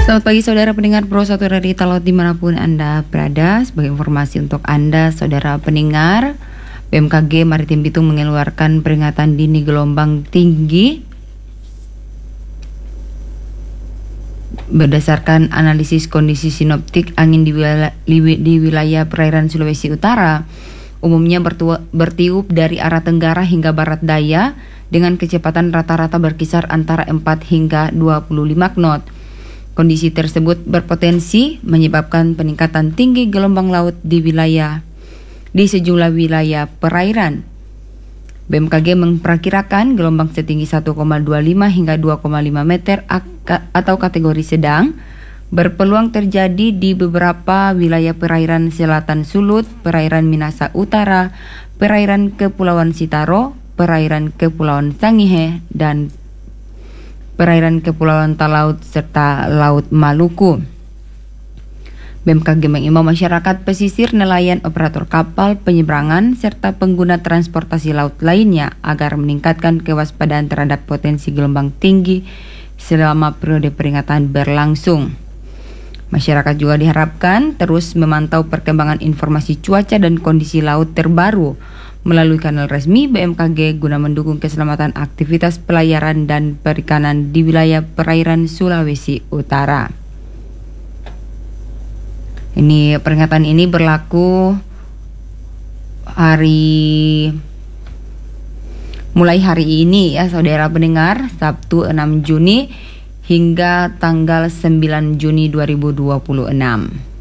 Selamat pagi saudara pendengar Pro 1 Radio Talaut dimanapun Anda berada. Sebagai informasi untuk Anda saudara pendengar, BMKG Maritim Bitung mengeluarkan peringatan dini gelombang tinggi berdasarkan analisis kondisi sinoptik angin di wilayah perairan Sulawesi Utara. Umumnya bertiup dari arah tenggara hingga barat daya dengan kecepatan rata-rata berkisar antara 4 hingga 25 knot. Kondisi tersebut berpotensi menyebabkan peningkatan tinggi gelombang laut di sejumlah wilayah perairan. BMKG memperkirakan gelombang setinggi 1,25 hingga 2,5 meter atau kategori sedang berpeluang terjadi di beberapa wilayah perairan Selatan Sulut, perairan Minahasa Utara, perairan Kepulauan Sitaro, perairan Kepulauan Sangihe, dan perairan Kepulauan Talaut serta Laut Maluku. BMKG mengimbau masyarakat pesisir, nelayan, operator kapal, penyeberangan, serta pengguna transportasi laut lainnya agar meningkatkan kewaspadaan terhadap potensi gelombang tinggi selama periode peringatan berlangsung. Masyarakat juga diharapkan terus memantau perkembangan informasi cuaca dan kondisi laut terbaru melalui kanal resmi BMKG guna mendukung keselamatan aktivitas pelayaran dan perikanan di wilayah perairan Sulawesi Utara. Peringatan ini berlaku mulai hari ini ya saudara pendengar, Sabtu 6 Juni hingga tanggal 9 Juni 2026.